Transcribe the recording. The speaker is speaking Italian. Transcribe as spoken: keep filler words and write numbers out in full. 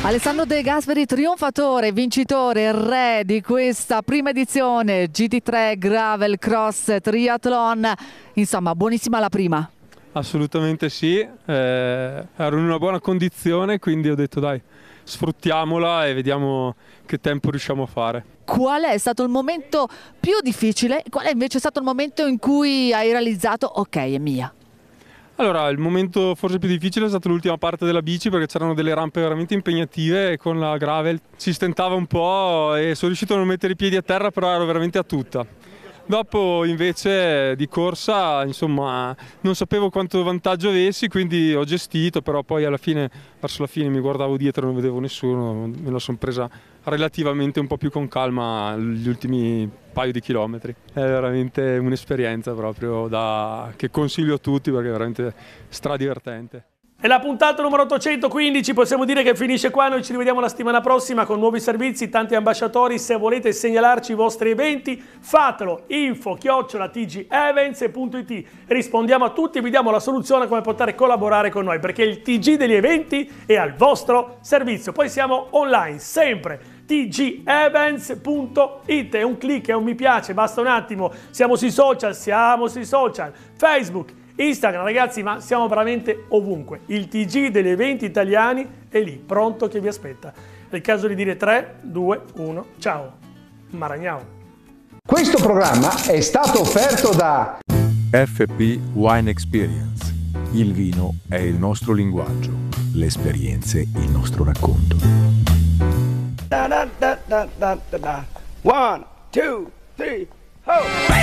Alessandro De Gasperi, trionfatore, vincitore, re di questa prima edizione G T tre Gravel Cross Triathlon. Insomma, buonissima la prima. Assolutamente sì, eh, ero in una buona condizione, quindi ho detto dai, sfruttiamola e vediamo che tempo riusciamo a fare. Qual è stato il momento più difficile? Qual è invece stato il momento in cui hai realizzato ok, è mia? Allora, il momento forse più difficile è stata l'ultima parte della bici, perché c'erano delle rampe veramente impegnative e con la gravel si stentava un po' e sono riuscito a non mettere i piedi a terra, però ero veramente a tutta. Dopo invece di corsa, insomma, non sapevo quanto vantaggio avessi, quindi ho gestito, però poi alla fine, verso la fine mi guardavo dietro e non vedevo nessuno, me la sono presa relativamente un po' più con calma gli ultimi paio di chilometri. È veramente un'esperienza proprio da... che consiglio a tutti perché è veramente stradivertente. E la puntata numero ottocentoquindici possiamo dire che finisce qua, noi ci rivediamo la settimana prossima con nuovi servizi, tanti ambasciatori. Se volete segnalarci i vostri eventi fatelo, info chiocciola t g events punto i t, rispondiamo a tutti e vi diamo la soluzione come poter collaborare con noi, perché il T G degli eventi è al vostro servizio. Poi siamo online sempre, t g events punto i t, è un click, è un mi piace, basta un attimo. Siamo sui social, siamo sui social, Facebook, Instagram, ragazzi, ma siamo veramente ovunque. Il T G degli eventi italiani è lì, pronto che vi aspetta. È il caso di dire tre, due, uno, ciao. Maragnao. Questo programma è stato offerto da F P Wine Experience. Il vino è il nostro linguaggio, le esperienze il nostro racconto. Da, da, da, da, da, da. One, two, three, ho!